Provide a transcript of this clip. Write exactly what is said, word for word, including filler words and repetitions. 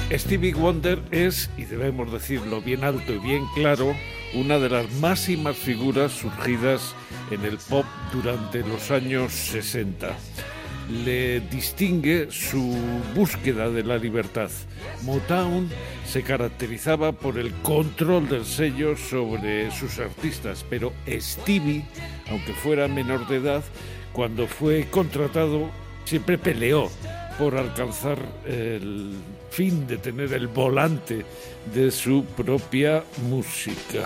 Stevie Wonder es, y debemos decirlo bien alto y bien claro, una de las máximas figuras surgidas en el pop durante los años sesenta. Le distingue su búsqueda de la libertad. Motown se caracterizaba por el control del sello sobre sus artistas, pero Stevie, aunque fuera menor de edad, cuando fue contratado siempre peleó por alcanzar el fin de tener el volante de su propia música.